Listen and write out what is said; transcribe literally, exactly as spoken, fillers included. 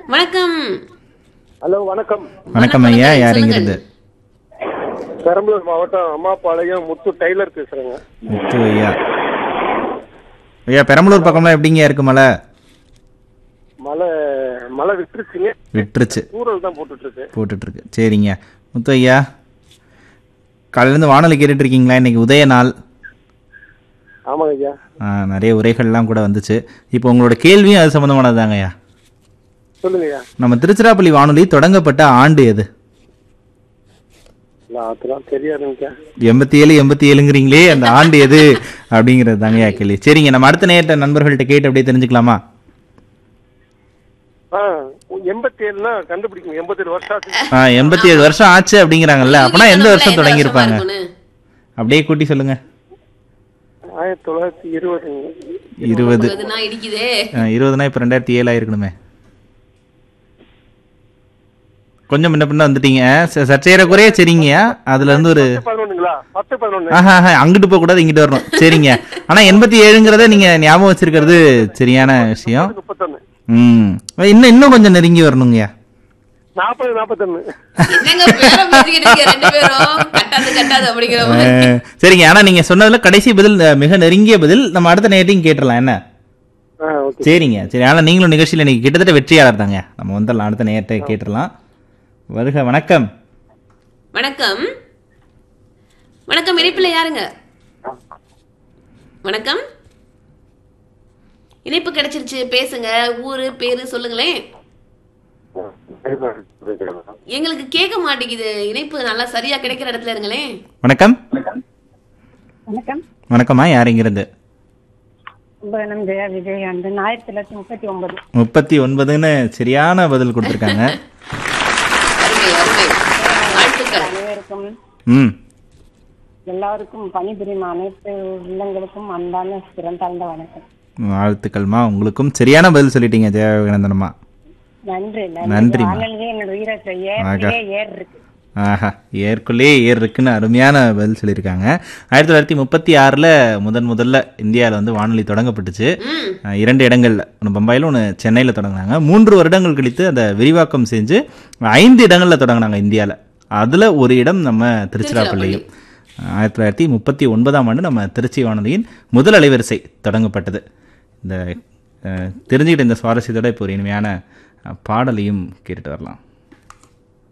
வணக்கம். ஹலோ வணக்கம். வணக்கம் ஐயா, யாருங்கிறது? பெரம்பலூர் மாவட்டம் அம்மாபாளையம் முத்து டெய்லர் பேசுறேங்க. முத்து ஐயா. ஐயா பெரம்பலூர் பக்கம்லாம் எப்படிங்க இருக்கு மழை? மழை மழை விட்டுருச்சுங்க. விட்டுருச்சு. தூரல் தான் போட்டுட்டு இருக்கு. போட்டுட்டு இருக்கு. சரிங்க முத்து ஐயா, காலையிலேருந்து வானொலி கேட்டுட்டு இருக்கீங்களா? இன்னைக்கு உதய நாள். ஆமாங்க ஐயா. நிறைய உரைகள்லாம் கூட வந்துச்சு. இப்போ உங்களோட கேள்வியும் அது சம்மந்தமானது தாங்க ஐயா. சொல்லுங்க ஐயா. நம்ம திருச்சிராப்பள்ளி வானொலி தொடங்கப்பட்ட ஆண்டு எது? தெரியாதுங்க. எண்பத்தி ஏழு எண்பத்தி ஏழுங்கிறீங்களே, அந்த ஆண்டு எது அப்படிங்கிறது தாங்க ஐயா கேள்வி. சரிங்க, நம்ம அடுத்த நேரத்தை நண்பர்கள்ட்ட கேட்டு அப்படியே தெரிஞ்சுக்கலாமா? எண்பத்தி ஏழுனா கண்டுபிடிக்கும். எண்பத்தி ஏழு வருஷம் ஆச்சு. ஆ எண்பத்தி ஏழு வருஷம் ஆச்சு அப்படிங்கிறாங்கல்ல, அப்பனா எந்த வருஷம் தொடங்கி இருப்பாங்க? அப்படியே கூட்டி சொல்லுங்க. ஆயிரத்தி தொள்ளாயிரத்தி இருபது. இருபது இடிக்குதே. இருபதுனா இப்ப ரெண்டாயிரத்தி ஏழு ஆயிருக்கணுமே. கொஞ்சம் முன்ன பின்ன வந்துட்டீங்க. சர்ச்சையற குறைய. சரிங்க, அதுல இருந்து ஒரு ஆஹா அங்கிட்டு போக கூடாது, இங்கிட்டு வரணும். சரிங்க, ஆனா எண்பத்தி ஏழுங்கிறத நீங்க ஞாபகம் வச்சிருக்கிறது சரியான விஷயம். ம் இன்னும் இன்னும் கொஞ்சம் நெருங்கி வரணுங்க. நாற்பது நாற்பத்தொன்னு. சரிங்க, ஆனா நீங்க சொன்னதுல கடைசி பதில் மிக நெருங்கிய பதில். நம்ம அடுத்த நேரத்தையும் கேட்டுடலாம் என்ன? சரிங்க சரி, ஆனா நீங்களும் நிகழ்ச்சியில நீங்க கிட்டத்தட்ட வெற்றியாளர் தாங்க. நம்ம வந்துடலாம், அடுத்த நேரத்தை கேட்டுடலாம். வருக. வணக்கம். வணக்கம். வணக்கம். இணைப்புல யாருங்க? வணக்கம். இணைப்பு கிடைச்சிருச்சு, பேசுங்க. ஊரு பேரு சொல்லுங்களேன். எங்களுக்கு கேட்க மாட்டேங்குது. இணைப்பு நல்லா சரியா கிடைக்கிற இடத்துல இருங்களேன். வணக்கம். வணக்கம். வணக்கம்மா, யாருங்கிறது? முப்பத்தி ஒன்பதுன்னு சரியான பதில் கொடுத்திருக்காங்க. ம் எல்லாருக்கும் பணிபுரியும் அனைத்து உள்ளங்களுக்கும் அன்பான சிறந்தாழ்ந்த வணக்கம். வாழ்த்துக்கள்மா, உங்களுக்கும் சரியான பதில் சொல்லிட்டீங்க ஜெயவினந்தனம்மா. நன்றி நன்றி. ஆஹா, ஏற்குள்ளே ஏர் இருக்குன்னு அருமையான பதில் சொல்லியிருக்காங்க. ஆயிரத்தி தொள்ளாயிரத்தி முப்பத்தி ஆறுல முதன் முதல்ல இந்தியாவில் வந்து வானொலி தொடங்கப்பட்டுச்சு. இரண்டு இடங்கள்ல, ஒன்று பம்பாயில் ஒன்று சென்னையில் தொடங்கினாங்க. மூன்று வருடங்கள் கழித்து அதை விரிவாக்கம் செஞ்சு ஐந்து இடங்கள்ல தொடங்கினாங்க இந்தியாவில். அதுல ஒரு இடம் நம்ம திருச்சிராப்பள்ளியும். ஆயிரத்தி தொள்ளாயிரத்தி முப்பத்தி ஒன்பதாம் ஆண்டு நம்ம திருச்சி வானொலியின் முதல் அலைவரிசை தொடங்கப்பட்டது. இந்த தெரிஞ்சுக்கிட்ட இந்த சுவாரஸ்யத்தோட இப்போ ஒரு இனிமையான பாடலையும் கேட்டுட்டு வரலாம்.